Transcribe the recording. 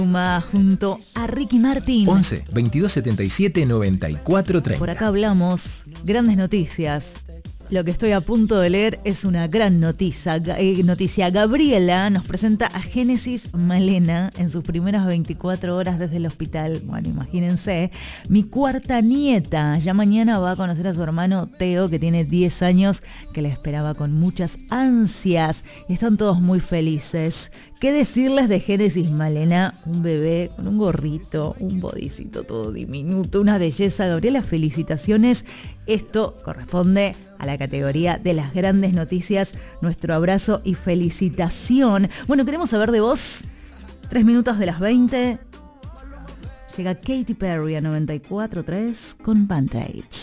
Junto a Ricky Martin. 11 22 77 94 30. Por acá hablamos grandes noticias. Lo que estoy a punto de leer es una gran noticia. Gabriela nos presenta a Génesis Malena en sus primeras 24 horas desde el hospital. Bueno, imagínense, mi cuarta nieta. Ya mañana va a conocer a su hermano Teo, que tiene 10 años, que la esperaba con muchas ansias. Y están todos muy felices. ¿Qué decirles de Génesis Malena? Un bebé con un gorrito, un bodicito todo diminuto, una belleza. Gabriela, felicitaciones. Esto corresponde a la categoría de las grandes noticias. Nuestro abrazo y felicitación. Bueno, queremos saber de vos. 3 minutos de las 20. Llega Katy Perry a 94.3 con Band-Aids.